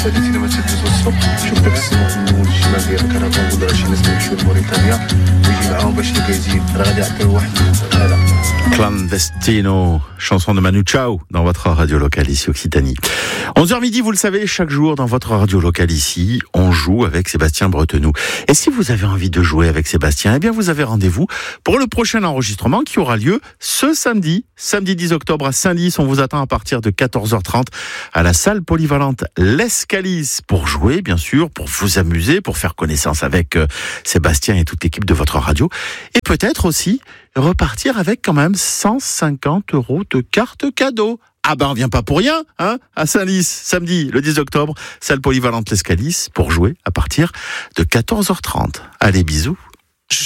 Clandestino, chanson de Manu Chao dans votre radio locale ici Occitanie. 11h midi, vous le savez, chaque jour dans votre radio locale ici, on joue avec Sébastien Bretenoux. Et si vous avez envie de jouer avec Sébastien, eh bien vous avez rendez-vous pour le prochain enregistrement qui aura lieu ce samedi 10 octobre à Saint-Lys. On vous attend à partir de 14h30 à la salle polyvalente l'Escalice pour jouer, bien sûr, pour vous amuser, pour faire connaissance avec Sébastien et toute l'équipe de votre radio. Et peut-être aussi repartir avec quand même 150 € de carte cadeau. Ah ben on vient pas pour rien, hein, à Saint-Lys, samedi, le 10 octobre, salle polyvalente l'Escalice, pour jouer à partir de 14h30. Allez, bisous.